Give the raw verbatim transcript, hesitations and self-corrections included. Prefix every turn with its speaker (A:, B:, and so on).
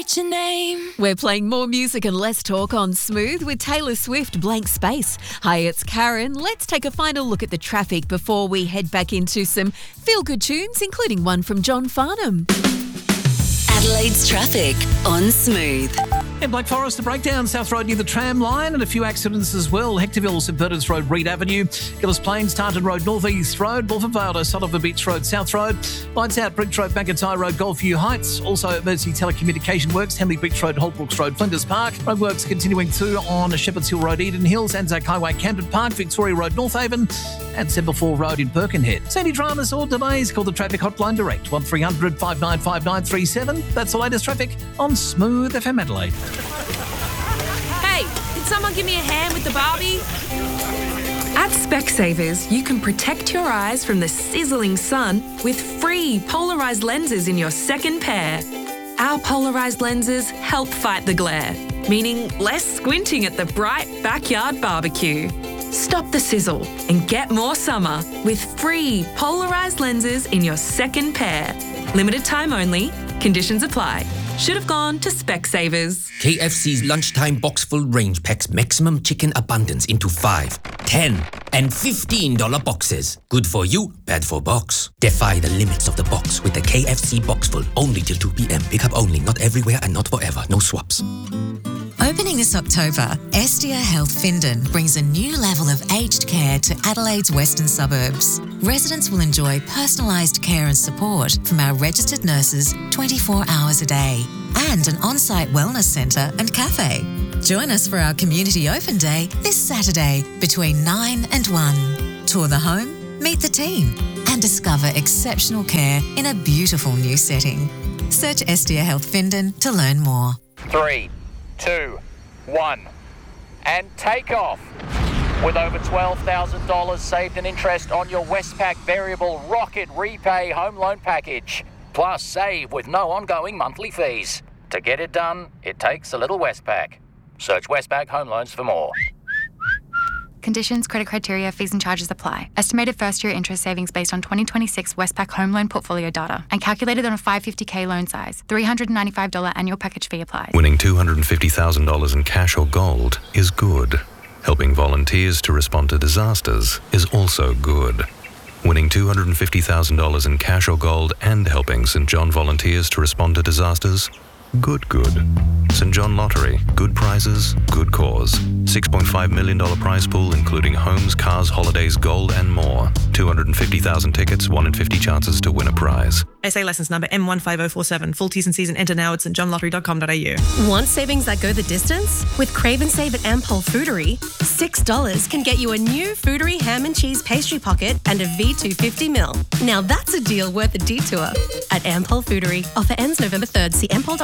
A: What's your name?
B: We're playing more music and less talk on Smooth with Taylor Swift, Blank Space. Hi, it's Karen. Let's take a final look at the traffic before we head back into some feel-good tunes, including one from John Farnham.
C: Adelaide's traffic on Smooth.
D: In Black Forest, the breakdown, South Road near the tram line, and a few accidents as well. Hectorville, St Bernard's Road, Reed Avenue, Gillis Plains, Tartan Road, North East Road, Bulford Vale to Sullivan Beach Road, South Road, Lights Out, Bridge Road, McIntyre Road, Golfview Heights. Also, emergency telecommunication works, Henley Beach Road, Holbrooks Road, Flinders Park. Roadworks continuing too on Shepherds Hill Road, Eden Hills, Anzac Highway, Camden Park, Victoria Road, North Haven, and Semperfor Road in Birkenhead. Sandy dramas or delays, call the traffic hotline direct, one three hundred five nine five nine three seven. That's the latest traffic on Smooth F M Adelaide.
A: Hey, can someone give me a hand with the Barbie?
E: At Specsavers, you can protect your eyes from the sizzling sun with free polarised lenses in your second pair. Our polarised lenses help fight the glare, meaning less squinting at the bright backyard barbecue. Stop the sizzle and get more summer with free polarised lenses in your second pair. Limited time only. Conditions apply. Should have gone to Specsavers.
F: K F C's lunchtime box full range packs maximum chicken abundance into five, ten, and fifteen dollar boxes. Good for you, bad for box. Defy the limits of the box with the K F C box full only till two p.m. Pick up only, not everywhere and not forever. No swaps.
G: Opening this October, Estia Health Findon brings a new level of aged care to Adelaide's western suburbs. Residents will enjoy personalised care and support from our registered nurses twenty-four hours a day and an on-site wellness centre and cafe. Join us for our community open day this Saturday between nine and one. Tour the home, meet the team and discover exceptional care in a beautiful new setting. Search Estia Health Findon to learn more.
H: Three, two, one, and take off. With over twelve thousand dollars saved in interest on your Westpac Variable Rocket Repay Home Loan Package. Plus save with no ongoing monthly fees. To get it done, it takes a little Westpac. Search Westpac Home Loans for more.
I: Conditions, credit criteria, fees and charges apply. Estimated first-year interest savings based on twenty twenty-six Westpac home loan portfolio data and calculated on a five hundred fifty thousand loan size. three hundred ninety-five dollars annual package fee applies.
J: Winning two hundred fifty thousand dollars in cash or gold is good. Helping volunteers to respond to disasters is also good. Winning two hundred fifty thousand dollars in cash or gold and helping St John volunteers to respond to disasters? Good, good. St John Lottery. Good prizes, good cause. six point five million dollars prize pool including homes, cars, holidays, gold and more. two hundred fifty thousand tickets, one in fifty chances to win a prize.
K: S A licence number M one five zero four seven. Full T's and C's and enter now at st john lottery dot com dot a u.
L: Want savings that go the distance? With Crave and Save at Ampol Foodery, six dollars can get you a new Foodery ham and cheese pastry pocket and a V two fifty mil. Now that's a deal worth a detour. At Ampol Foodery. Offer ends November third. See ampol dot com.